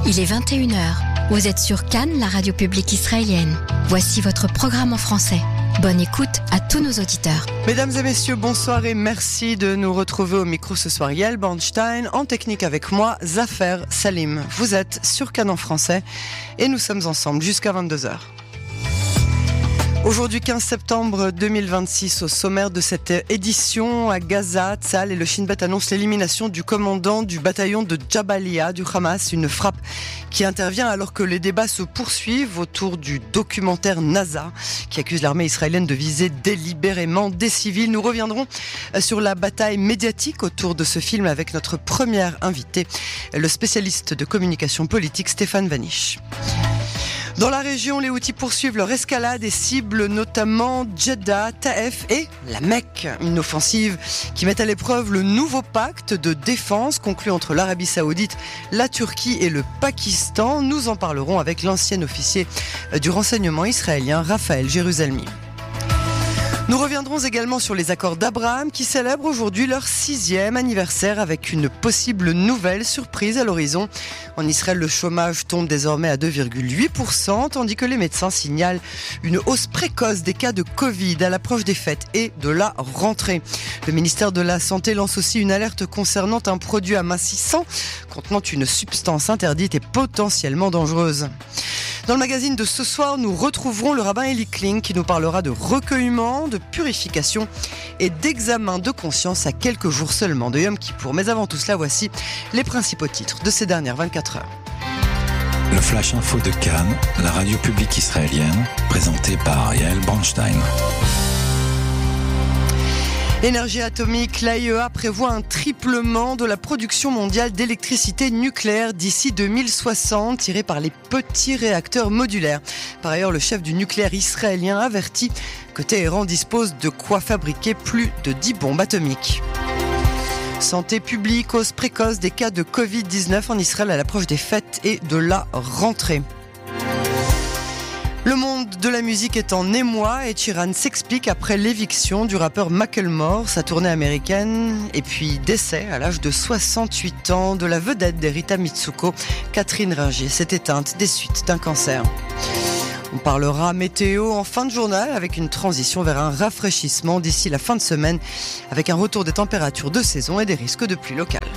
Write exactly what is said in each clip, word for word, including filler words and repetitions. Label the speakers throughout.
Speaker 1: Il est vingt et une heures. Vous êtes sur Cannes, la radio publique israélienne. Voici votre programme en français. Bonne écoute à tous nos auditeurs.
Speaker 2: Mesdames et messieurs, bonsoir et merci de nous retrouver au micro ce soir. Yael Bornstein, en technique avec moi, Zafer Salim. Vous êtes sur Cannes en français et nous sommes ensemble jusqu'à vingt-deux heures. Aujourd'hui quinze septembre deux mille vingt-six, au sommaire de cette édition, à Gaza, Tzahal et le Shin Bet annoncent l'élimination du commandant du bataillon de Jabalia du Hamas, une frappe qui intervient alors que les débats se poursuivent autour du documentaire NASA qui accuse l'armée israélienne de viser délibérément des civils. Nous reviendrons sur la bataille médiatique autour de ce film avec notre première invitée, le spécialiste de communication politique Stéphane Vanish. Dans la région, les Houthis poursuivent leur escalade et ciblent notamment Jeddah, Taïf et la Mecque. Une offensive qui met à l'épreuve le nouveau pacte de défense conclu entre l'Arabie Saoudite, la Turquie et le Pakistan. Nous en parlerons avec l'ancien officier du renseignement israélien, Raphaël Jérusalemi. Nous reviendrons également sur les accords d'Abraham qui célèbrent aujourd'hui leur sixième anniversaire avec une possible nouvelle surprise à l'horizon. En Israël, le chômage tombe désormais à deux virgule huit pour cent, tandis que les médecins signalent une hausse précoce des cas de Covid à l'approche des fêtes et de la rentrée. Le ministère de la Santé lance aussi une alerte concernant un produit amincissant contenant une substance interdite et potentiellement dangereuse. Dans le magazine de ce soir, nous retrouverons le rabbin Eli Kling qui nous parlera de recueillement, de purification et d'examen de conscience à quelques jours seulement de Yom Kippour. Mais avant tout cela, voici les principaux titres de ces dernières vingt-quatre heures.
Speaker 3: Le Flash Info de Cannes, la radio publique israélienne, présenté par Yael Bornstein.
Speaker 2: Énergie atomique, l'A I E A prévoit un triplement de la production mondiale d'électricité nucléaire d'ici deux mille soixante, tirée par les petits réacteurs modulaires. Par ailleurs, le chef du nucléaire israélien avertit que Téhéran dispose de quoi fabriquer plus de dix bombes atomiques. Santé publique, hausse précoce des cas de covid dix-neuf en Israël à l'approche des fêtes et de la rentrée. Le monde de la musique est en émoi et Sheeran s'explique après l'éviction du rappeur Macklemore, sa tournée américaine, et puis décès à l'âge de soixante-huit ans de la vedette d'Erita Mitsuko, Catherine Ringer, s'est éteinte des suites d'un cancer. On parlera météo en fin de journal avec une transition vers un rafraîchissement d'ici la fin de semaine avec un retour des températures de saison et des risques de pluie locale.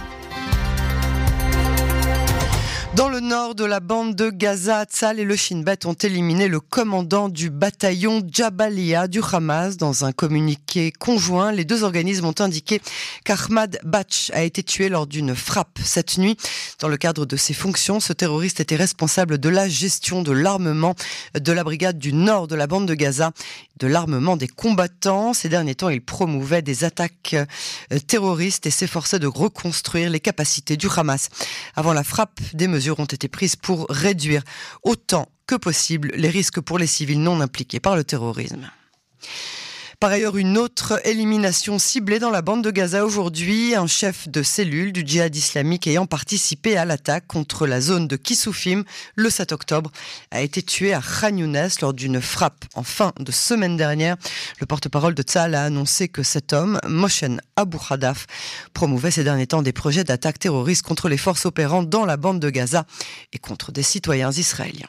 Speaker 2: Dans le nord de la bande de Gaza, Tzahal et le Shin Bet ont éliminé le commandant du bataillon Jabalia du Hamas. Dans un communiqué conjoint, les deux organismes ont indiqué qu'Ahmad Batch a été tué lors d'une frappe cette nuit. Dans le cadre de ses fonctions, ce terroriste était responsable de la gestion de l'armement de la brigade du nord de la bande de Gaza, de l'armement des combattants. Ces derniers temps, il promouvait des attaques terroristes et s'efforçait de reconstruire les capacités du Hamas. Avant la frappe, des mesures ont été prises pour réduire autant que possible les risques pour les civils non impliqués par le terrorisme. Par ailleurs, une autre élimination ciblée dans la bande de Gaza aujourd'hui. Un chef de cellule du djihad islamique ayant participé à l'attaque contre la zone de Kissoufim le sept octobre a été tué à Khan Younes lors d'une frappe en fin de semaine dernière. Le porte-parole de Tzahal a annoncé que cet homme, Moshen Abu Hadaf, promouvait ces derniers temps des projets d'attaque terroriste contre les forces opérantes dans la bande de Gaza et contre des citoyens israéliens.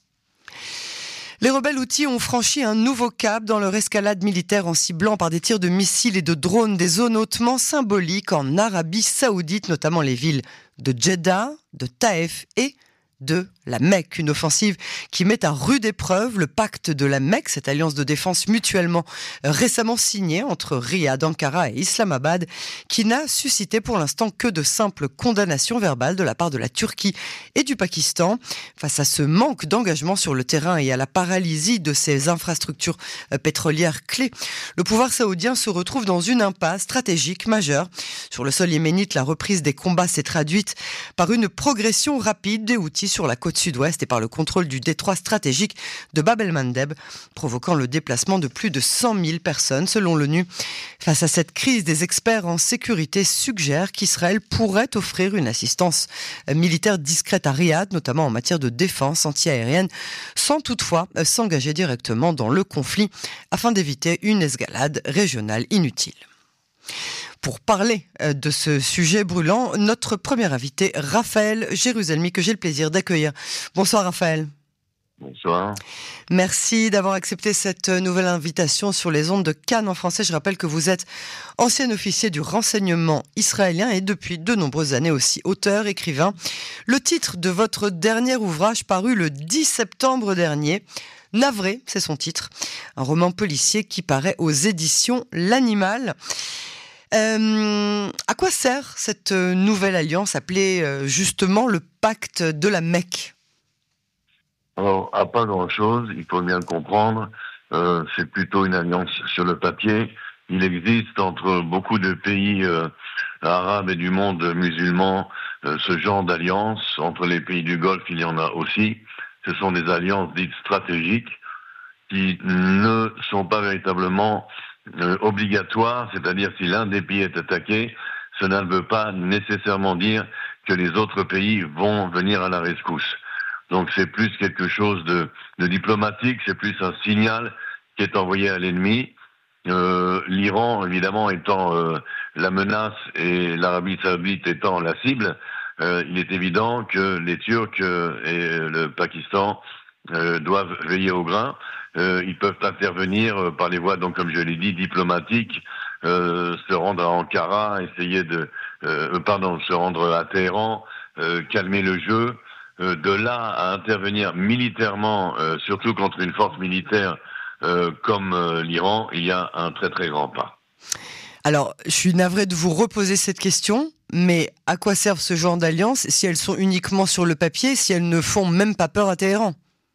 Speaker 2: Les rebelles Houthis ont franchi un nouveau cap dans leur escalade militaire en ciblant par des tirs de missiles et de drones des zones hautement symboliques en Arabie Saoudite, notamment les villes de Jeddah, de Taïf et de la Mecque. Une offensive qui met à rude épreuve le pacte de la Mecque, cette alliance de défense mutuellement récemment signée entre Riyad, Ankara et Islamabad, qui n'a suscité pour l'instant que de simples condamnations verbales de la part de la Turquie et du Pakistan. Face à ce manque d'engagement sur le terrain et à la paralysie de ces infrastructures pétrolières clés, le pouvoir saoudien se retrouve dans une impasse stratégique majeure. Sur le sol yéménite, la reprise des combats s'est traduite par une progression rapide des Houthis sur la côte sud-ouest et par le contrôle du détroit stratégique de Bab el-Mandeb, provoquant le déplacement de plus de cent mille personnes selon l'ONU. Face à cette crise, des experts en sécurité suggèrent qu'Israël pourrait offrir une assistance militaire discrète à Riyad, notamment en matière de défense antiaérienne, sans toutefois s'engager directement dans le conflit afin d'éviter une escalade régionale inutile. pour parler de ce sujet brûlant, notre premier invité, Raphaël Jérusalemi, que j'ai le plaisir d'accueillir. Bonsoir Raphaël.
Speaker 4: Bonsoir.
Speaker 2: Merci d'avoir accepté cette nouvelle invitation sur les ondes de Cannes en français. Je rappelle que vous êtes ancien officier du renseignement israélien et depuis de nombreuses années aussi auteur, écrivain. Le titre de votre dernier ouvrage paru le dix septembre dernier, Navré, c'est son titre, un roman policier qui paraît aux éditions L'Animal. Euh, à quoi sert cette nouvelle alliance appelée euh, justement le pacte de la Mecque ?
Speaker 4: Alors, à pas grand-chose, il faut bien le comprendre. Euh, c'est plutôt une alliance sur le papier. Il existe entre beaucoup de pays euh, arabes et du monde musulman euh, ce genre d'alliance. Entre les pays du Golfe, il y en a aussi. Ce sont des alliances dites stratégiques qui ne sont pas véritablement euh, obligatoires. C'est-à-dire, si l'un des pays est attaqué, cela ne veut pas nécessairement dire que les autres pays vont venir à la rescousse. Donc c'est plus quelque chose de, de diplomatique, c'est plus un signal qui est envoyé à l'ennemi. Euh, L'Iran, évidemment, étant euh, la menace et l'Arabie Saoudite étant la cible, euh, il est évident que les Turcs euh, et le Pakistan euh, doivent veiller au grain. Euh, ils peuvent intervenir euh, par les voies, donc comme je l'ai dit, diplomatiques, euh, se rendre à Ankara, essayer de, euh, pardon, se rendre à Téhéran, euh, calmer le jeu. De là à intervenir militairement, euh, surtout contre une force militaire euh, comme euh, l'Iran, il y a un très très grand pas.
Speaker 2: Alors, je suis navré de vous reposer cette question, mais à quoi servent ce genre d'alliances si elles sont uniquement sur le papier, si elles ne font même pas peur à Téhéran ?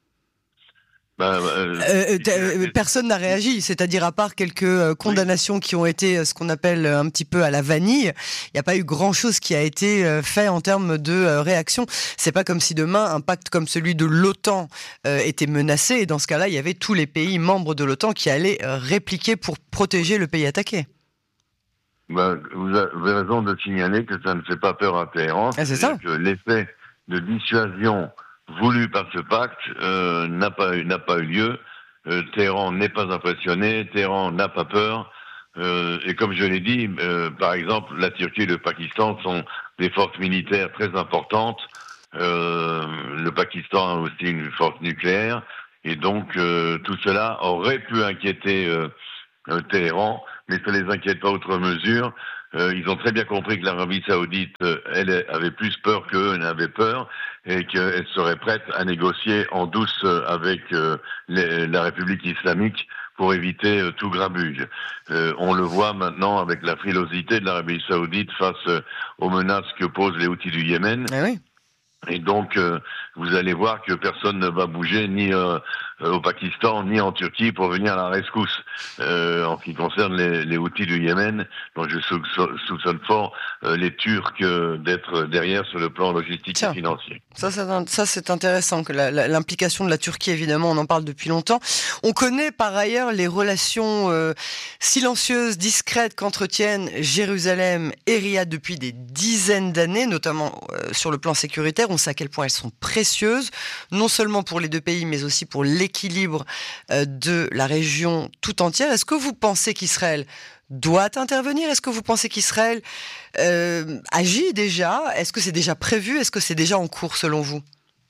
Speaker 2: Ben, euh, euh, euh, personne n'a réagi, c'est-à-dire à part quelques euh, condamnations oui. qui ont été euh, ce qu'on appelle un petit peu à la vanille, il n'y a pas eu grand-chose qui a été euh, fait en termes de euh, réaction. C'est pas comme si demain un pacte comme celui de l'OTAN euh, était menacé, et dans ce cas-là, il y avait tous les pays membres de l'OTAN qui allaient euh, répliquer pour protéger le pays attaqué.
Speaker 4: Ben, vous avez raison de signaler que ça ne fait pas peur à Téhéran.
Speaker 2: Ah, c'est ça.
Speaker 4: Que l'effet de dissuasion voulu par ce pacte euh, n'a pas n'a pas eu lieu. Euh, Téhéran n'est pas impressionné, Téhéran n'a pas peur. Euh, et comme je l'ai dit, euh, par exemple, la Turquie et le Pakistan sont des forces militaires très importantes. Euh, le Pakistan a aussi une force nucléaire, et donc euh, tout cela aurait pu inquiéter euh, euh, Téhéran, mais ça les inquiète pas outre mesure. Euh, ils ont très bien compris que l'Arabie Saoudite, euh, elle avait plus peur qu'eux n'avaient peur, et qu'elle serait prête à négocier en douce avec euh, les, la République islamique pour éviter euh, tout grabuge. Euh, on le voit maintenant avec la frilosité de l'Arabie Saoudite face euh, aux menaces que posent les Houthis du Yémen.
Speaker 2: Ah oui.
Speaker 4: Et donc, euh, vous allez voir que personne ne va bouger ni euh, au Pakistan ni en Turquie pour venir à la rescousse. Euh, en ce qui concerne les, les Houthis du Yémen, dont je soupçonne fort euh, les Turcs euh, d'être derrière sur le plan logistique Tiens, et financier.
Speaker 2: Ça, ça, ça c'est intéressant, que la, la, l'implication de la Turquie, évidemment, on en parle depuis longtemps. On connaît par ailleurs les relations euh, silencieuses, discrètes qu'entretiennent Jérusalem et Riyad depuis des dizaines d'années, notamment euh, sur le plan sécuritaire. On sait à quel point elles sont précieuses, non seulement pour les deux pays, mais aussi pour l'équilibre euh, de la région tout entière. Est-ce que vous pensez qu'Israël doit intervenir ? Est-ce que vous pensez qu'Israël euh, agit déjà ? Est-ce que c'est déjà prévu ? Est-ce que c'est déjà en cours selon vous ?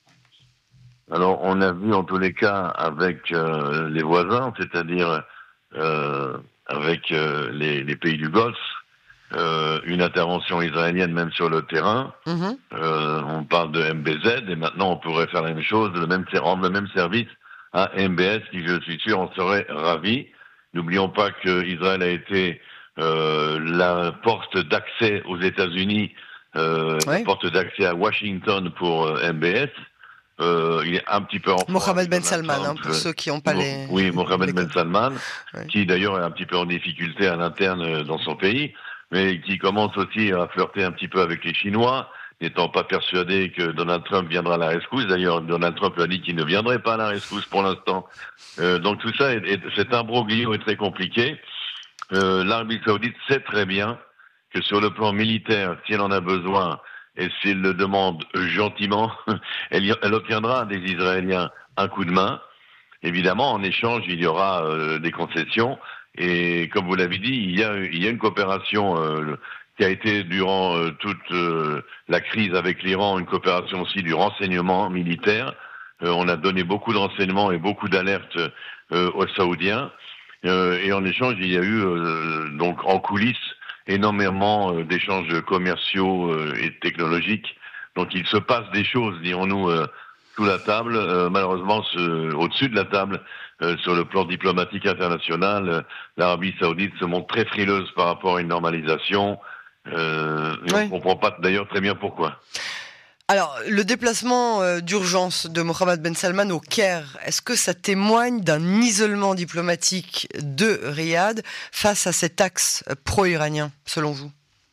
Speaker 4: Alors, on a vu en tous les cas avec euh, les voisins, c'est-à-dire euh, avec euh, les, les pays du Golfe, Euh, une intervention israélienne même sur le terrain. Mmh. Euh, on parle de M B Z, et maintenant on pourrait faire la même chose, le même, rendre le même service à M B S, qui je suis sûr en serait ravi. N'oublions pas qu'Israël a été euh, la porte d'accès aux États-Unis, euh, oui. la porte d'accès à Washington pour euh, M B S. Euh, il est un petit peu en
Speaker 2: Mohamed Ben Salman, hein, pour ceux qui n'ont pas les...
Speaker 4: Oui, Mohamed Ben Salman,
Speaker 2: oui.
Speaker 4: qui d'ailleurs est un petit peu en difficulté à l'interne dans son pays, mais qui commence aussi à flirter un petit peu avec les Chinois, n'étant pas persuadé que Donald Trump viendra à la rescousse. D'ailleurs, Donald Trump a dit qu'il ne viendrait pas à la rescousse pour l'instant. Euh, donc tout ça, est, est, cet imbroglio est très compliqué. Euh, L'Arabie Saoudite sait très bien que sur le plan militaire, si elle en a besoin, et s'il le demande gentiment, elle, y, elle obtiendra des Israéliens un coup de main. Évidemment, en échange, il y aura euh, des concessions. Et comme vous l'avez dit, il y a, il y a une coopération euh, qui a été durant euh, toute euh, la crise avec l'Iran, une coopération aussi du renseignement militaire. Euh, on a donné beaucoup de renseignements et beaucoup d'alertes euh, aux Saoudiens. Euh, et en échange, il y a eu euh, donc en coulisses énormément euh, d'échanges commerciaux euh, et technologiques. Donc il se passe des choses, dirons-nous, euh, sous la table. Euh, malheureusement, ce, au-dessus de la table, euh, sur le plan diplomatique international, euh, l'Arabie Saoudite se montre très frileuse par rapport à une normalisation. Euh, et ouais. On ne comprend pas d'ailleurs très bien pourquoi.
Speaker 2: Alors, le déplacement euh, d'urgence de Mohammed Ben Salman au Caire, est-ce que ça témoigne d'un isolement diplomatique de Riyad face à cet axe pro-iranien, selon vous ?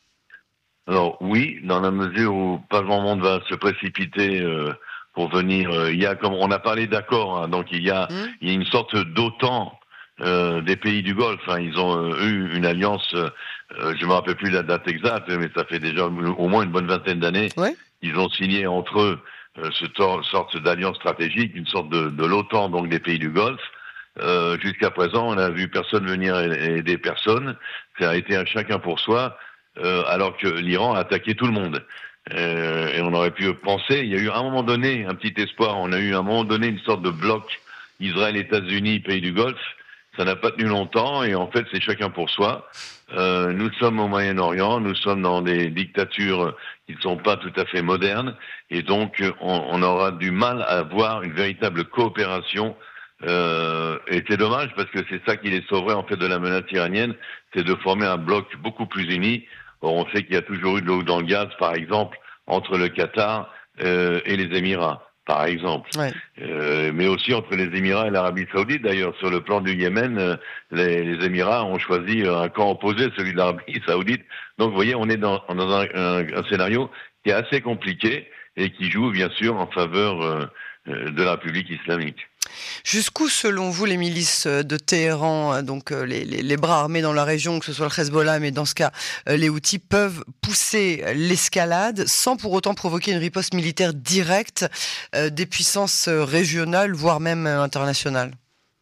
Speaker 4: Alors oui, dans la mesure où pas grand monde va se précipiter euh, pour venir. Euh, il y a, comme on a parlé d'accord, hein, donc il y a, mmh. il y a une sorte d'OTAN euh, des pays du Golfe. Hein, ils ont euh, eu une alliance, euh, je me rappelle plus la date exacte, mais ça fait déjà au moins une bonne vingtaine d'années. Ouais. Ils ont signé entre eux euh, cette sorte d'alliance stratégique, une sorte de, de l'OTAN, donc des pays du Golfe. Euh, jusqu'à présent, on n'a vu personne venir aider personne. Ça a été un chacun pour soi, euh, alors que l'Iran a attaqué tout le monde. Euh, et on aurait pu penser, il y a eu à un moment donné un petit espoir, on a eu à un moment donné une sorte de bloc Israël, États-Unis, pays du Golfe. Ça n'a pas tenu longtemps et en fait c'est chacun pour soi. Euh, nous sommes au Moyen-Orient, nous sommes dans des dictatures qui ne sont pas tout à fait modernes et donc on, on aura du mal à avoir une véritable coopération. Euh, et c'est dommage parce que c'est ça qui les sauverait en fait de la menace iranienne, c'est de former un bloc beaucoup plus uni. Or, on sait qu'il y a toujours eu de l'eau dans le gaz, par exemple, entre le Qatar euh, et les Émirats. Par exemple, ouais. euh, mais aussi entre les Émirats et l'Arabie Saoudite. D'ailleurs, sur le plan du Yémen, euh, les, les Émirats ont choisi un camp opposé, celui de l'Arabie Saoudite. Donc, vous voyez, on est dans, dans un, un, un scénario qui est assez compliqué et qui joue, bien sûr, en faveur euh, de la République islamique.
Speaker 2: Jusqu'où, selon vous, les milices de Téhéran, donc les, les, les bras armés dans la région, que ce soit le Hezbollah, mais dans ce cas, les Houthis, peuvent pousser l'escalade sans pour autant provoquer une riposte militaire directe euh, des puissances régionales, voire même internationales ?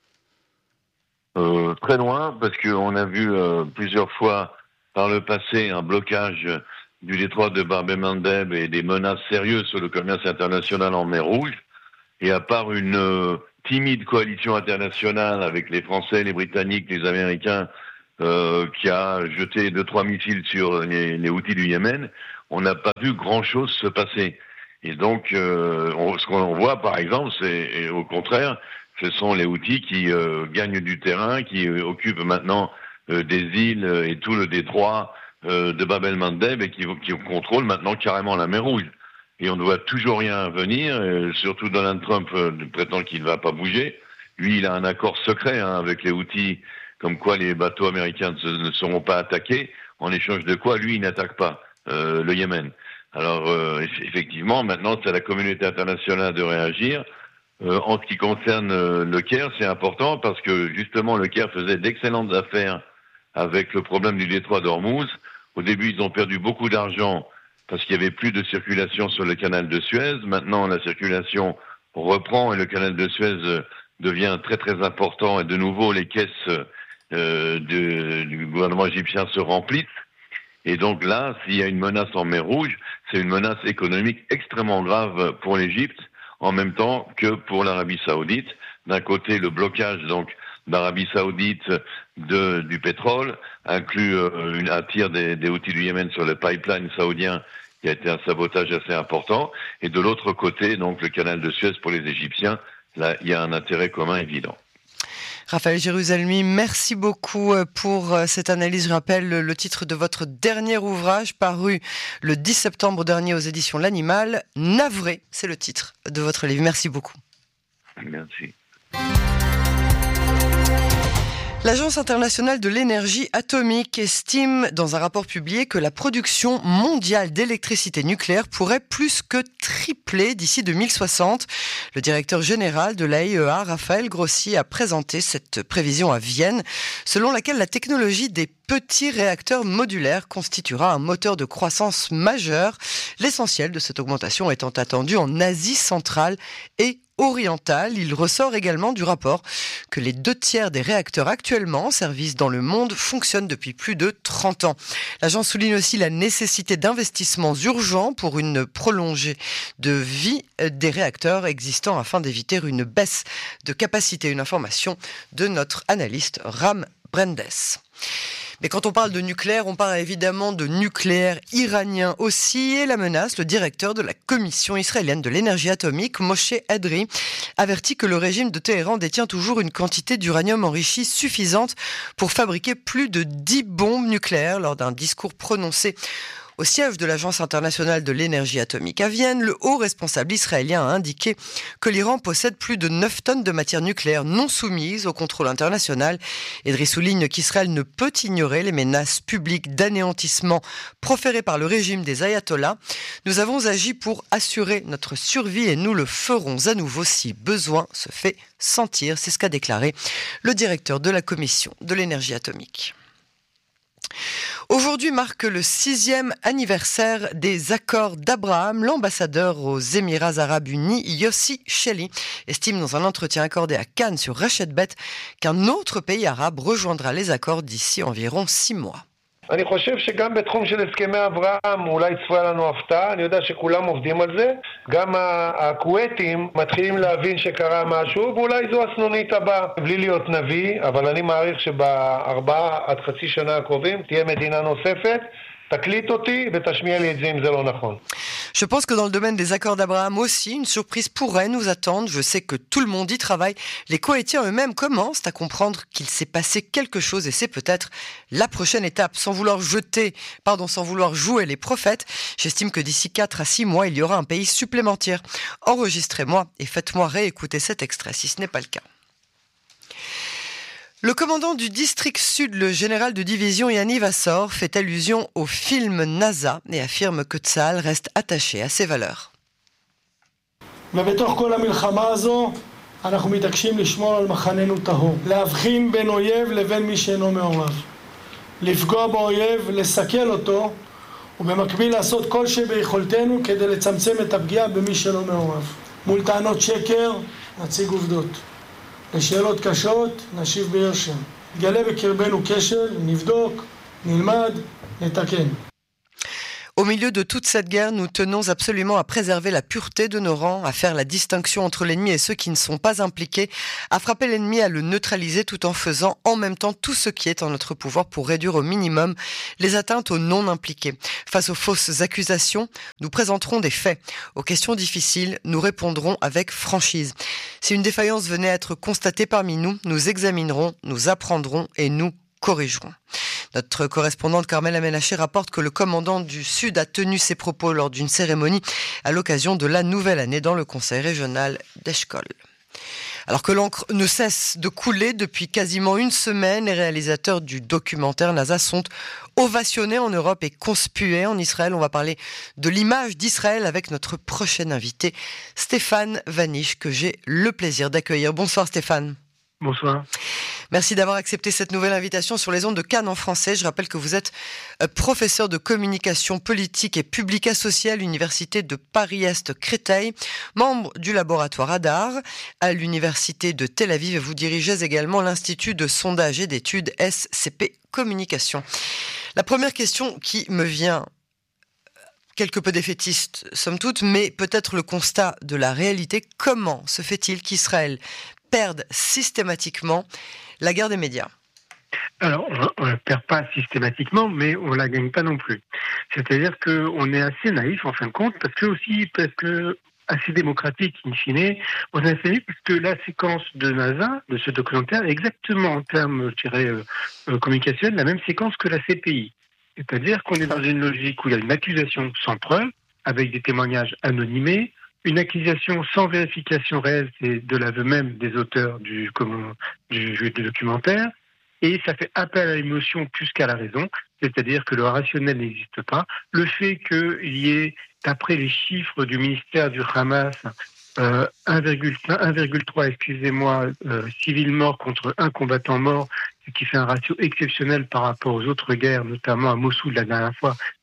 Speaker 4: euh, Très loin, parce qu'on a vu euh, plusieurs fois par le passé un blocage du détroit de Bab el-Mandeb et des menaces sérieuses sur le commerce international en mer Rouge. Et à part une euh, timide coalition internationale avec les Français, les Britanniques, les Américains, euh, qui a jeté deux trois missiles sur les, les Houthis du Yémen, on n'a pas vu grand-chose se passer. Et donc, euh, on, ce qu'on voit, par exemple, c'est au contraire, ce sont les Houthis qui euh, gagnent du terrain, qui euh, occupent maintenant euh, des îles et tout le détroit euh, de Bab el-Mandeb et qui, qui contrôlent maintenant carrément la mer Rouge. Et on ne voit toujours rien venir, euh, surtout Donald Trump euh, prétend qu'il ne va pas bouger. Lui, il a un accord secret hein, avec les Houthis, comme quoi les bateaux américains ne, ne seront pas attaqués, en échange de quoi lui, il n'attaque pas euh, le Yémen. Alors, euh, effectivement, maintenant, c'est à la communauté internationale de réagir. Euh, en ce qui concerne euh, le Caire, c'est important parce que, justement, le Caire faisait d'excellentes affaires avec le problème du détroit d'Ormuz. Au début, ils ont perdu beaucoup d'argent parce qu'il n'y avait plus de circulation sur le canal de Suez. Maintenant, la circulation reprend et le canal de Suez devient très très important et de nouveau les caisses euh, de, du gouvernement égyptien se remplissent. Et donc là, s'il y a une menace en mer Rouge, c'est une menace économique extrêmement grave pour l'Égypte, en même temps que pour l'Arabie Saoudite. D'un côté, le blocage donc d'Arabie Saoudite de, du pétrole inclut euh, une, un tir des, des Houthis du Yémen sur le pipeline saoudien qui a été un sabotage assez important. Et de l'autre côté, donc le canal de Suez pour les Égyptiens, là, il y a un intérêt commun évident.
Speaker 2: Raphaël Jérusalemi, merci beaucoup pour cette analyse. Je rappelle le titre de votre dernier ouvrage paru le dix septembre dernier aux éditions L'Animal. Navré, c'est le titre de votre livre. Merci beaucoup.
Speaker 4: Merci.
Speaker 2: L'Agence internationale de l'énergie atomique estime dans un rapport publié que la production mondiale d'électricité nucléaire pourrait plus que tripler d'ici deux mille soixante. Le directeur général de l'A I E A, Raphaël Grossi, a présenté cette prévision à Vienne, selon laquelle la technologie des petits réacteurs modulaires constituera un moteur de croissance majeur, l'essentiel de cette augmentation étant attendu en Asie centrale et orientale. Il ressort également du rapport que les deux tiers des réacteurs actuellement en service dans le monde fonctionnent depuis plus de trente ans. L'agence souligne aussi la nécessité d'investissements urgents pour une prolongée de vie des réacteurs existants afin d'éviter une baisse de capacité. Une information de notre analyste Ram Brendes. Mais quand on parle de nucléaire, on parle évidemment de nucléaire iranien aussi. Et la menace, le directeur de la Commission israélienne de l'énergie atomique, Moshe Edrei, avertit que le régime de Téhéran détient toujours une quantité d'uranium enrichi suffisante pour fabriquer plus de dix bombes nucléaires lors d'un discours prononcé au siège de l'Agence internationale de l'énergie atomique à Vienne. Le haut responsable israélien a indiqué que l'Iran possède plus de neuf tonnes de matière nucléaire non soumise au contrôle international. Edrei souligne qu'Israël ne peut ignorer les menaces publiques d'anéantissement proférées par le régime des ayatollahs. Nous avons agi pour assurer notre survie et nous le ferons à nouveau si besoin se fait sentir. C'est ce qu'a déclaré le directeur de la Commission de l'énergie atomique. Aujourd'hui marque le sixième anniversaire des accords d'Abraham. L'ambassadeur aux Émirats Arabes Unis, Yossi Sheli, estime dans un entretien accordé à Cannes sur Rachet Bet qu'un autre pays arabe rejoindra les accords d'ici environ six mois.
Speaker 5: אני חושב שגם בתחום של הסכמי אברהם אולי צפויה לנו הפתעה, אני יודע שכולם עובדים על זה, גם הכווייתים מתחילים להבין שקרה משהו, ואולי זו הסנונית הבאה, בלי להיות נביא, אבל אני מעריך שבארבעה עד חצי שנה הקרובים תהיה מדינה נוספת, תקליט אותי ותשמיע לי את זה אם זה לא נכון.
Speaker 2: Je pense que dans le domaine des accords d'Abraham aussi, une surprise pourrait nous attendre. Je sais que tout le monde y travaille. Les Koweïtiens eux-mêmes commencent à comprendre qu'il s'est passé quelque chose et c'est peut-être la prochaine étape. Sans vouloir jeter, pardon, sans vouloir jouer les prophètes, j'estime que d'ici quatre à six mois, il y aura un pays supplémentaire. Enregistrez-moi et faites-moi réécouter cet extrait si ce n'est pas le cas. Le commandant du district sud, le général de division Yaniv Assor, fait allusion au film NASA et affirme que Tsahal reste attaché à ses valeurs.
Speaker 6: ובתוך כל המלחמה הזו אנחנו מתעקשים לשמור על מחננו טהור, להבחין בין אויב לבין מי שאינו מעורב, לפגוע באויב, לסכל אותו ובמקביל לעשות כל שביכולתנו כדי לצמצם את הפגיעה במי שלא מעורב. מול טענות שקר נציג עובדות. לשאלות קשות נשיב ביושר. יגלה בקרבנו כשל, נבדוק, נלמד, נתקן.
Speaker 2: Au milieu de toute cette guerre, nous tenons absolument à préserver la pureté de nos rangs, à faire la distinction entre l'ennemi et ceux qui ne sont pas impliqués, à frapper l'ennemi, à le neutraliser tout en faisant en même temps tout ce qui est en notre pouvoir pour réduire au minimum les atteintes aux non-impliqués. Face aux fausses accusations, nous présenterons des faits. Aux questions difficiles, nous répondrons avec franchise. Si une défaillance venait à être constatée parmi nous, nous examinerons, nous apprendrons et nous corrigerons. Notre correspondante Carmel Amenaché rapporte que le commandant du Sud a tenu ses propos lors d'une cérémonie à l'occasion de la nouvelle année dans le conseil régional d'Eshkol. Alors que l'encre ne cesse de couler depuis quasiment une semaine, les réalisateurs du documentaire NASA sont ovationnés en Europe et conspués en Israël. On va parler de l'image d'Israël avec notre prochain invité, Stéphane Vanish, que j'ai le plaisir d'accueillir. Bonsoir Stéphane.
Speaker 7: Bonsoir.
Speaker 2: Merci d'avoir accepté cette nouvelle invitation sur les ondes de Cannes en français. Je rappelle que vous êtes professeur de communication politique et public associé à l'université de Paris-Est Créteil, membre du laboratoire Hadar à l'université de Tel Aviv et vous dirigez également l'institut de sondage et d'études S C P Communication. La première question qui me vient, quelque peu défaitiste somme toute, mais peut-être le constat de la réalité, comment se fait-il qu'Israël perde systématiquement la guerre des médias?
Speaker 7: Alors, on ne la perd pas systématiquement, mais on ne la gagne pas non plus. C'est-à-dire qu'on est assez naïf, en fin de compte, parce que aussi, parce que assez démocratique, in fine, on est assez naïf, parce que la séquence de NASA, de ce documentaire, est exactement en termes, je dirais, euh, communicationnels, la même séquence que la C P I. C'est-à-dire qu'on est dans une logique où il y a une accusation sans preuve, avec des témoignages anonymés, une accusation sans vérification réelle, c'est de l'aveu même des auteurs du, comment, du, du documentaire, et ça fait appel à l'émotion plus qu'à la raison, c'est-à-dire que le rationnel n'existe pas. Le fait qu'il y ait, d'après les chiffres du ministère du Hamas, euh, un virgule trois, excusez-moi, euh, civils morts contre un combattant mort, ce qui fait un ratio exceptionnel par rapport aux autres guerres, notamment à Mossoul la dernière fois,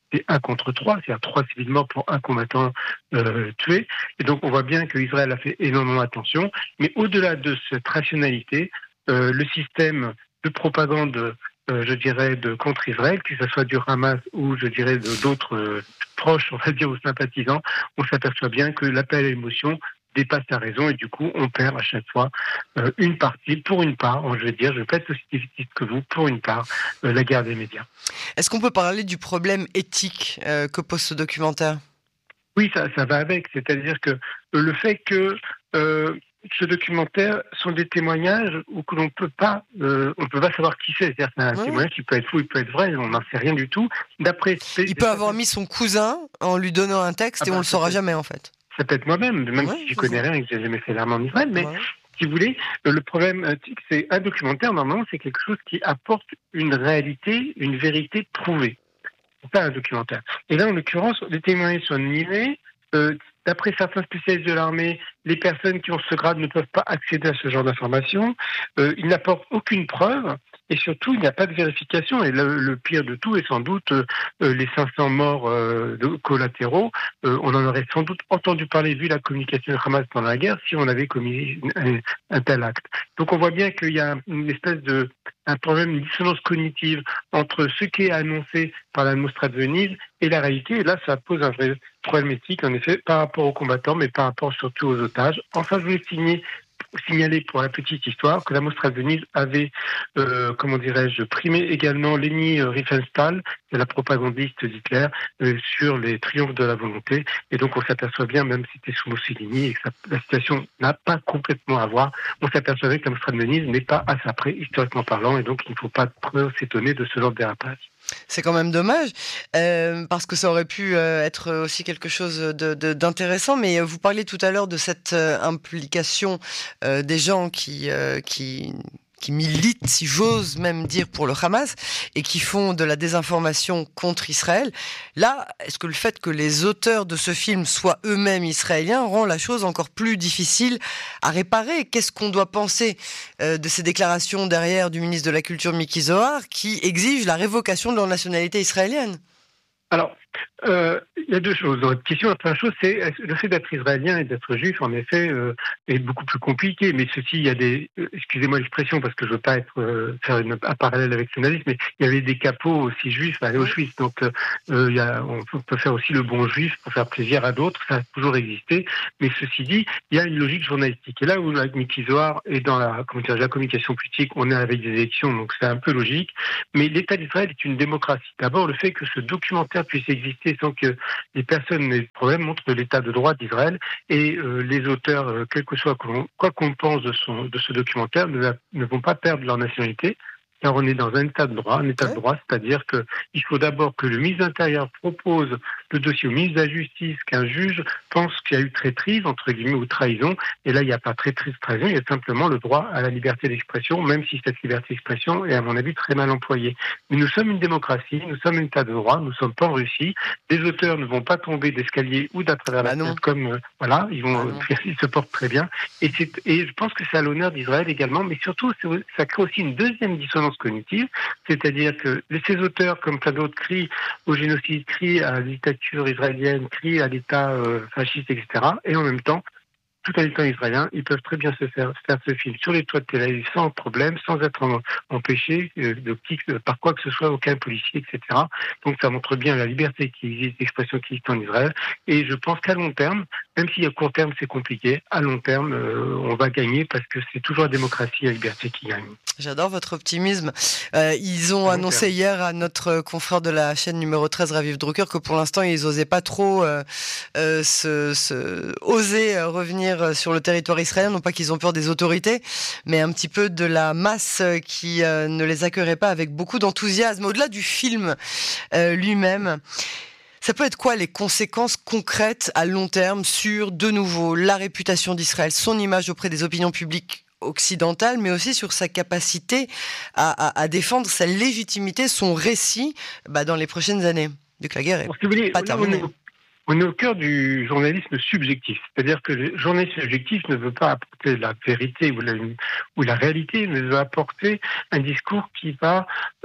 Speaker 7: c'est un contre trois, c'est-à-dire trois civils morts pour un combattant euh, tué. Et donc on voit bien qu'Israël a fait énormément attention. Mais au-delà de cette rationalité, euh, le système de propagande, euh, je dirais, de contre Israël, que ce soit du Hamas ou, je dirais, de, d'autres euh, proches, on va dire, ou sympathisants, on s'aperçoit bien que l'appel à l'émotion dépasse la raison et du coup on perd à chaque fois euh, une partie, pour une part, je vais dire, je vais pas être aussi difficile que vous, pour une part, euh, la guerre des médias.
Speaker 2: Est-ce qu'on peut parler du problème éthique euh, que pose ce documentaire ?
Speaker 7: Oui, ça, ça va avec, c'est-à-dire que euh, le fait que euh, ce documentaire sont des témoignages où que l'on peut pas, euh, on peut pas savoir qui c'est. C'est-à-dire que c'est un
Speaker 2: Ouais.
Speaker 7: témoignage qui peut être faux, il peut être vrai, on n'en sait rien du tout. D'après,
Speaker 2: Il peut avoir mis son cousin en lui donnant un texte
Speaker 7: Ah
Speaker 2: et
Speaker 7: bah,
Speaker 2: on le saura
Speaker 7: peut-être.
Speaker 2: jamais en fait.
Speaker 7: Ça peut être moi-même, même
Speaker 2: Ouais,
Speaker 7: si je
Speaker 2: c'est
Speaker 7: connais
Speaker 2: ça.
Speaker 7: rien et que j'ai jamais fait l'armée en Israël, mais
Speaker 2: Ouais.
Speaker 7: si vous voulez, le problème, c'est un documentaire, normalement, c'est quelque chose qui apporte une réalité, une vérité prouvée. C'est pas un documentaire. Et là, en l'occurrence, les témoignages sont animés. Euh, d'après certains spécialistes de l'armée, les personnes qui ont ce grade ne peuvent pas accéder à ce genre d'informations. Euh, ils n'apportent aucune preuve. Et surtout, il n'y a pas de vérification. Et le, le pire de tout est sans doute euh, les cinq cents morts euh, de collatéraux. Euh, on en aurait sans doute entendu parler, vu la communication de Hamas pendant la guerre, si on avait commis un, un tel acte. Donc on voit bien qu'il y a une espèce de un problème, une dissonance cognitive entre ce qui est annoncé par la Nostra de Venise et la réalité. Et là, ça pose un vrai problème éthique, en effet, par rapport aux combattants, mais par rapport surtout aux otages. Enfin, je voulais signer signaler pour la petite histoire que la Mostra de Venise avait, euh, comment dirais-je, primé également Leni Riefenstahl, la propagandiste d'Hitler, euh, sur les triomphes de la volonté. Et donc on s'aperçoit bien, même si c'était sous Mussolini et que ça, la situation n'a pas complètement à voir, on s'aperçoit que la Mostra de Venise n'est pas à sa près, historiquement parlant, et donc il ne faut pas trop s'étonner de ce genre de dérapage.
Speaker 2: C'est quand même dommage, euh, parce que ça aurait pu euh, être aussi quelque chose de, de, d'intéressant, mais vous parliez tout à l'heure de cette euh, implication euh, des gens qui, euh, qui, qui militent, si j'ose même dire, pour le Hamas, et qui font de la désinformation contre Israël. Là, est-ce que le fait que les auteurs de ce film soient eux-mêmes israéliens rend la chose encore plus difficile à réparer ? Qu'est-ce qu'on doit penser euh, de ces déclarations derrière du ministre de la Culture Miki Zohar qui exige la révocation de leur nationalité israélienne ?
Speaker 7: Alors, euh, il y a deux choses dans votre question. La première chose, c'est le fait d'être israélien et d'être juif, en effet, euh, est beaucoup plus compliqué. Mais ceci, il y a des, euh, excusez-moi l'expression parce que je veux pas être euh, faire une, un parallèle avec ce nazisme, mais il y avait des capots aussi juifs à Auschwitz. Donc, euh, il y a, on peut faire aussi le bon juif pour faire plaisir à d'autres. Ça a toujours existé. Mais ceci dit, il y a une logique journalistique. Et là où avec Miki Zohar et dans la, comment dire, la communication politique, on est avec des élections, donc c'est un peu logique. Mais l'État d'Israël est une démocratie. D'abord, le fait que ce documentaire puisse exister sans que les personnes n'aient de problème montre l'état de droit d'Israël et euh, les auteurs, euh, quel que soit quoi qu'on pense de, son, de ce documentaire, ne, ne vont pas perdre leur nationalité. Car on est dans un état de droit, un état de droit, c'est-à-dire qu'il faut d'abord que le ministre de l'Intérieur propose le dossier au ministre de la Justice, qu'un juge pense qu'il y a eu traîtrise, entre guillemets, ou trahison, et là il n'y a pas traîtrise, trahison, il y a simplement le droit à la liberté d'expression, même si cette liberté d'expression est à mon avis très mal employée. Mais nous sommes une démocratie, nous sommes un état de droit, nous ne sommes pas en Russie, les auteurs ne vont pas tomber d'escalier ou d'à travers
Speaker 2: bah
Speaker 7: la tête comme, euh, voilà, ils vont, bah euh, ils se portent très bien, et, c'est, et je pense que c'est à l'honneur d'Israël également, mais surtout ça crée aussi une deuxième dissonance cognitive, c'est-à-dire que ces auteurs, comme plein d'autres, crient au génocide, crient à la dictature israélienne, crient à l'État euh, fasciste, et cetera. Et en même temps, tout en étant israéliens, ils peuvent très bien se faire, faire ce film sur les toits de Tel Aviv sans problème, sans être en, empêchés euh, de, de, par quoi que ce soit, aucun policier, et cetera. Donc ça montre bien la liberté qui existe, l'expression qui existe en Israël. Et je pense qu'à long terme, même si à court terme c'est compliqué, à long terme euh, on va gagner parce que c'est toujours la démocratie et la liberté qui gagne.
Speaker 2: J'adore votre optimisme. Euh, ils ont annoncé hier à notre confrère de la chaîne numéro treize, Raviv Drucker, que pour l'instant ils n'osaient pas trop euh, euh, se, se, oser revenir sur le territoire israélien. Non pas qu'ils ont peur des autorités, mais un petit peu de la masse qui euh, ne les accueillerait pas avec beaucoup d'enthousiasme. Au-delà du film euh, lui-même, ça peut être quoi les conséquences concrètes à long terme sur, de nouveau, la réputation d'Israël, son image auprès des opinions publiques occidentales, mais aussi sur sa capacité à, à, à défendre sa légitimité, son récit bah, dans les prochaines années, vu que la guerre n'est pas terminée.
Speaker 7: On est au cœur du journalisme subjectif, c'est-à-dire que le journalisme subjectif ne veut pas apporter la vérité ou la, ou la réalité, mais veut apporter un discours qui va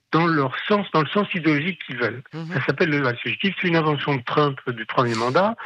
Speaker 7: dans leur sens, dans le sens idéologique qu'ils veulent. Mmh. Ça s'appelle le mal subjectif. C'est une invention de Trump du premier mandat.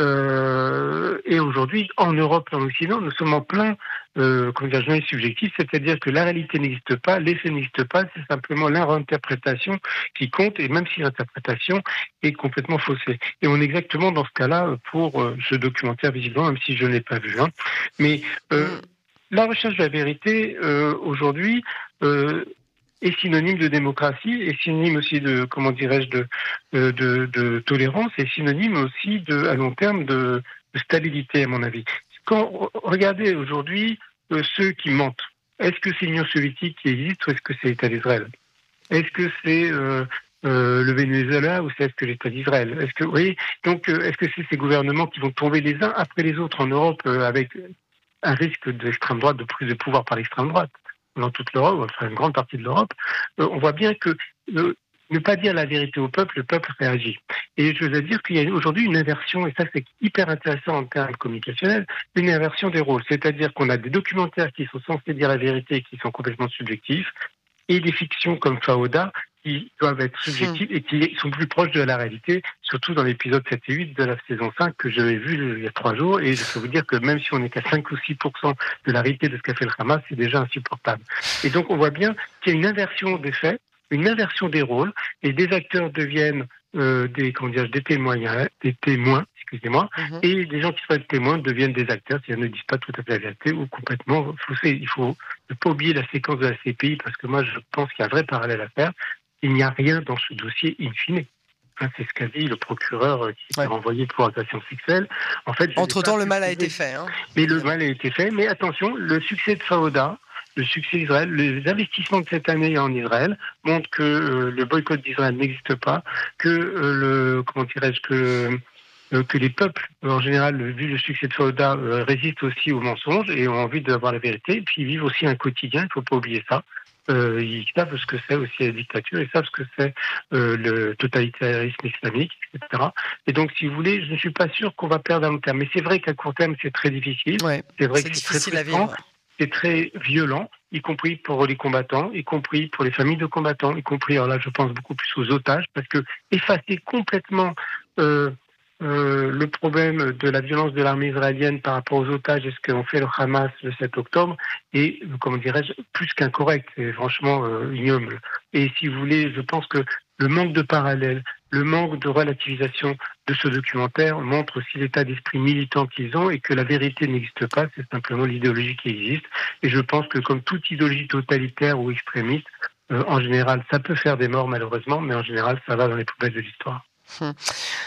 Speaker 7: Euh, et aujourd'hui, en Europe et en Occident, nous sommes en plein euh, engagement subjectif, c'est-à-dire que la réalité n'existe pas, l'effet n'existe pas, c'est simplement l'interprétation qui compte, et même si l'interprétation est complètement faussée. Et on est exactement dans ce cas-là pour euh, ce documentaire, visiblement, même si je ne l'ai pas vu. Hein. Mais euh, mmh. la recherche de la vérité, euh, aujourd'hui, euh, est synonyme de démocratie, est synonyme aussi de, comment dirais-je, de, de, de, de tolérance, est synonyme aussi de, à long terme de, de stabilité, à mon avis. Quand, regardez aujourd'hui euh, ceux qui mentent. Est-ce que c'est l'Union soviétique qui existe ou est-ce que c'est l'État d'Israël ? Est-ce que c'est euh, euh, le Venezuela ou c'est-ce que l'État d'Israël ? Est-ce que, vous voyez, donc, euh, est-ce que c'est ces gouvernements qui vont tomber les uns après les autres en Europe euh, avec un risque d'extrême droite, de prise de pouvoir par l'extrême droite ? Dans toute l'Europe, enfin une grande partie de l'Europe, euh, on voit bien que euh, ne pas dire la vérité au peuple, le peuple réagit. Et je veux dire qu'il y a aujourd'hui une inversion, et ça c'est hyper intéressant en termes communicationnels, une inversion des rôles. C'est-à-dire qu'on a des documentaires qui sont censés dire la vérité et qui sont complètement subjectifs, et des fictions comme Fauda qui doivent être subjectives et qui sont plus proches de la réalité, surtout dans l'épisode sept et huit de la saison cinq que j'avais vu il y a trois jours. Et je peux vous dire que même si on n'est qu'à cinq ou six pour cent de la réalité de ce qu'a fait le Hamas, c'est déjà insupportable. Et donc on voit bien qu'il y a une inversion des faits, une inversion des rôles, et des acteurs deviennent euh, des, comment dire, des témoins, des témoins, excusez-moi, mm-hmm. et des gens qui sont témoins deviennent des acteurs, c'est-à-dire ne disent pas tout à fait la vérité ou complètement faussés. Il faut ne pas oublier la séquence de la C P I, parce que moi je pense qu'il y a un vrai parallèle à faire. Il n'y a rien dans ce dossier in fine. Enfin, c'est ce qu'a dit le procureur qui ouais. s'est renvoyé pour agression sexuelle. En fait,
Speaker 2: entre-temps, le mal a été fait. Hein.
Speaker 7: Mais le mal a été fait. Mais attention, le succès de Fauda, le succès d'Israël, les investissements de cette année en Israël montrent que euh, le boycott d'Israël n'existe pas, que euh, le comment dirais-je que euh, que les peuples, en général, vu le succès de Fauda, euh, résistent aussi aux mensonges et ont envie d'avoir la vérité. Et puis ils vivent aussi un quotidien. Il ne faut pas oublier ça. Euh, ils savent ce que c'est aussi la dictature, ils savent ce que c'est euh, le totalitarisme islamique, et cetera. Et donc, si vous voulez, je ne suis pas sûr qu'on va perdre à long terme. Mais c'est vrai qu'à court terme, c'est très difficile.
Speaker 2: Ouais,
Speaker 7: c'est vrai
Speaker 2: c'est
Speaker 7: que
Speaker 2: difficile
Speaker 7: c'est très
Speaker 2: à vivre.
Speaker 7: C'est très violent, y compris pour les combattants, y compris pour les familles de combattants, y compris, alors là, je pense beaucoup plus aux otages, parce que effacer complètement euh, Euh, le problème de la violence de l'armée israélienne par rapport aux otages et ce qu'ont fait le Hamas le sept octobre est, comment dirais-je, plus qu'incorrect, c'est franchement euh, ignoble. Et si vous voulez, je pense que le manque de parallèle, le manque de relativisation de ce documentaire montre aussi l'état d'esprit militant qu'ils ont et que la vérité n'existe pas, c'est simplement l'idéologie qui existe. Et je pense que comme toute idéologie totalitaire ou extrémiste, euh, en général, ça peut faire des morts malheureusement, mais en général, ça va dans les poubelles de l'histoire.
Speaker 2: Hum.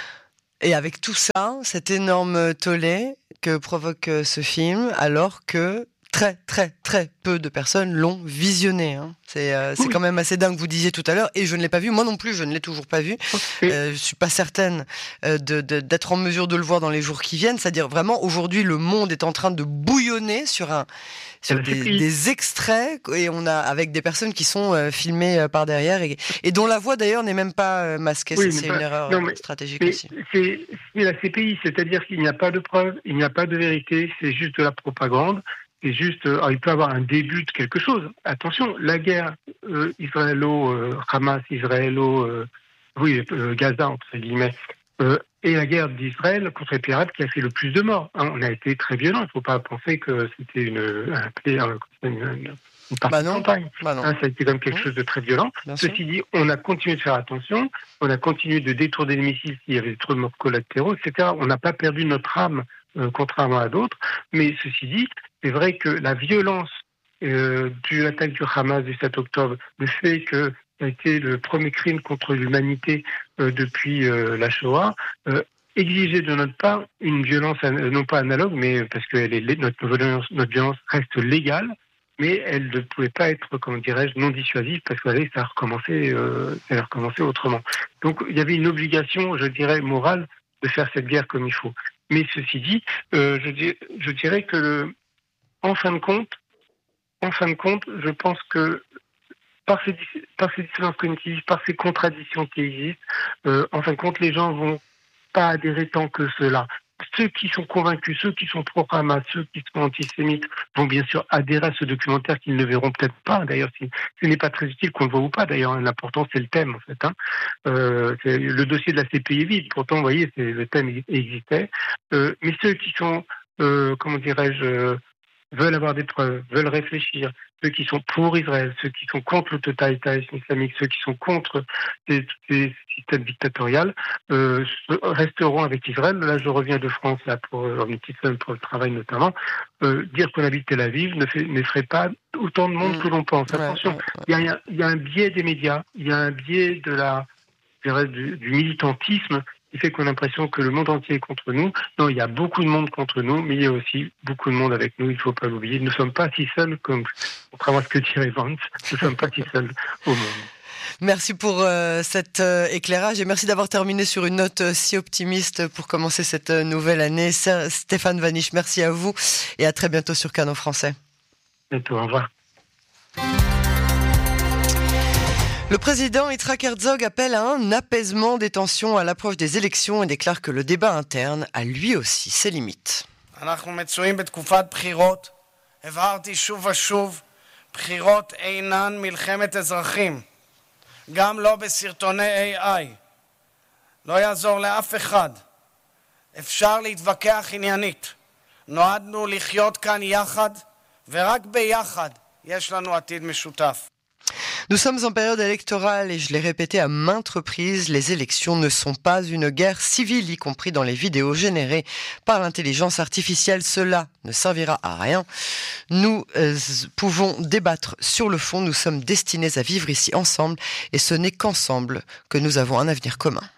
Speaker 2: Et avec tout ça, cet énorme tollé que provoque ce film, alors que très, très, très peu de personnes l'ont visionné. Hein. C'est, euh, c'est oui. quand même assez dingue, vous disiez tout à l'heure, et je ne l'ai pas vu, moi non plus, je ne l'ai toujours pas vu. Okay. Euh, je ne suis pas certaine euh, de, de, d'être en mesure de le voir dans les jours qui viennent, c'est-à-dire vraiment, aujourd'hui, le monde est en train de bouillonner sur, un, sur des, des extraits, et on a, avec des personnes qui sont euh, filmées euh, par derrière, et, et dont la voix d'ailleurs n'est même pas euh, masquée, oui, c'est, c'est pas, une erreur non, mais, stratégique
Speaker 7: mais
Speaker 2: aussi.
Speaker 7: C'est, c'est la C P I, c'est-à-dire qu'il n'y a pas de preuves, il n'y a pas de vérité, c'est juste de la propagande. C'est juste, alors il peut avoir un début de quelque chose. Attention, la guerre euh, israélo, euh, Hamas, israélo, euh, oui, euh, Gaza entre guillemets, euh, et la guerre d'Israël contre les pays arabes qui a fait le plus de morts. Hein, on a été très violents. Il ne faut pas penser que c'était une, un, une, une, une partie bah non, de campagne. Bah non. Hein, ça a été comme quelque mmh. chose de très violent. Bien Ceci sûr. dit, on a continué de faire attention. On a continué de détourner les missiles s'il y avait trop de morts collatéraux, et cetera. On n'a pas perdu notre âme. Euh, contrairement à d'autres, mais ceci dit, c'est vrai que la violence euh, de l'attaque du Hamas du sept octobre, le fait que ça a été le premier crime contre l'humanité euh, depuis euh, la Shoah, euh, exigeait de notre part une violence, euh, non pas analogue, mais parce que elle est, notre, violence, notre violence reste légale, mais elle ne pouvait pas être, comment dirais-je, non dissuasive, parce que ça a recommencé, euh, ça a recommencé autrement. Donc il y avait une obligation, je dirais, morale de faire cette guerre comme il faut. Mais ceci dit, euh, je, dis, je dirais que, le, en fin de compte, en fin de compte, je pense que par ces, par ces dissonances cognitives, par ces contradictions qui existent, euh, en fin de compte, les gens vont pas adhérer tant que cela. ceux qui sont convaincus, ceux qui sont pro-Hamas, ceux qui sont antisémites, vont bien sûr adhérer à ce documentaire qu'ils ne verront peut-être pas. D'ailleurs, si, ce n'est pas très utile qu'on le voit ou pas. D'ailleurs, l'important, c'est le thème, en fait. Hein. Euh, c'est, le dossier de la C P I est vide. Pourtant, vous voyez, c'est, le thème existait. Euh, mais ceux qui sont, euh, comment dirais-je, euh, veulent avoir des preuves, veulent réfléchir, ceux qui sont pour Israël, ceux qui sont contre le totalitarisme islamique, ceux qui sont contre ces, ces systèmes dictatoriaux, euh, resteront avec Israël. Là, je reviens de France là pour une petite semaine pour le travail notamment. Euh, dire qu'on habite Tel Aviv ne fait, n'effraie pas autant de monde mmh. que l'on pense. Attention, ouais, ouais, ouais. Il y a, il y a un biais des médias, il y a un biais de la, je dirais, du, du militantisme qui fait qu'on a l'impression que le monde entier est contre nous. Non, il y a beaucoup de monde contre nous, mais il y a aussi beaucoup de monde avec nous, il ne faut pas l'oublier. Nous ne sommes pas si seuls, comme, contrairement à ce que dirait Vance, nous ne sommes pas si seuls au monde.
Speaker 2: Merci pour euh, cet euh, éclairage et merci d'avoir terminé sur une note euh, si optimiste pour commencer cette euh, nouvelle année. Stéphane Vanish, merci à vous et à très bientôt sur Cannes en français.
Speaker 7: Bientôt, au revoir.
Speaker 2: Le président Yitzhak Herzog appelle à un apaisement des tensions à l'approche des élections et déclare que le débat interne a lui aussi ses limites.
Speaker 8: אנחנו מצויים בתקופת בחירות. הבהרתי שוב ושוב, בחירות אינן מלחמת אזרחים. גם לא בסרטוני איי איי. לא יעזור לאף אחד. אפשר להתווכח עניינית. נועדנו לחיות כאן יחד, ורק ביחד יש לנו עתיד משותף.
Speaker 2: Nous sommes en période électorale et je l'ai répété à maintes reprises, les élections ne sont pas une guerre civile, y compris dans les vidéos générées par l'intelligence artificielle. Cela ne servira à rien. Nous euh, pouvons débattre sur le fond, nous sommes destinés à vivre ici ensemble et ce n'est qu'ensemble que nous avons un avenir commun.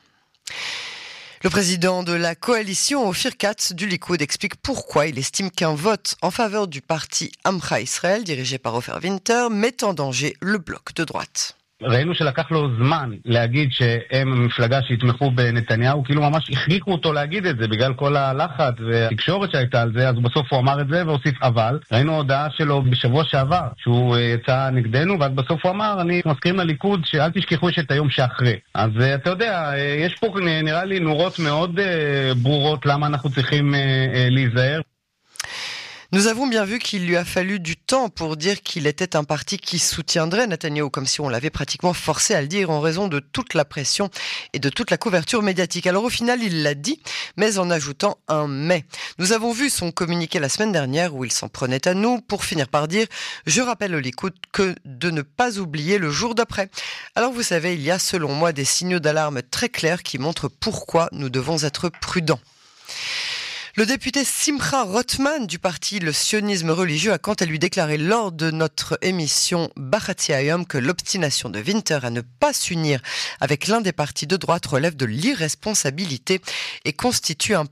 Speaker 2: Le président de la coalition, Ophir Katz du Likoud, explique pourquoi il estime qu'un vote en faveur du parti Amcha Israël, dirigé par Ofer Winter, met en danger le bloc de droite.
Speaker 9: ראינו שלקח לו זמן להגיד שהם מפלגה שהתמכו בנתניהו, כאילו ממש החריקו אותו להגיד את זה בגלל כל הלחץ והתקשורת שהייתה על זה, אז בסוף הוא אמר את זה והוסיף אבל. ראינו הודעה שלו בשבוע שעבר שהוא יצא נגדנו, ואז בסוף הוא אמר, אני מזכירים לליכוד שאל תשכחו שאת היום שאחרי. אז אתה יודע, יש פה נראה לי נורות מאוד ברורות למה אנחנו צריכים להיזהר.
Speaker 2: Nous avons bien vu qu'il lui a fallu du temps pour dire qu'il était un parti qui soutiendrait Netanyahou, comme si on l'avait pratiquement forcé à le dire en raison de toute la pression et de toute la couverture médiatique. Alors au final, il l'a dit, mais en ajoutant un mais. Nous avons vu son communiqué la semaine dernière où il s'en prenait à nous pour finir par dire « Je rappelle au Likoud que de ne pas oublier le jour d'après ». Alors vous savez, il y a selon moi des signaux d'alarme très clairs qui montrent pourquoi nous devons être prudents. Le député Simcha Rothman du parti Le Sionisme religieux a quant à lui déclaré lors de notre émission Bachatzi Hayom que l'obstination de Winter à ne pas s'unir avec l'un des partis de droite relève de l'irresponsabilité et constitue un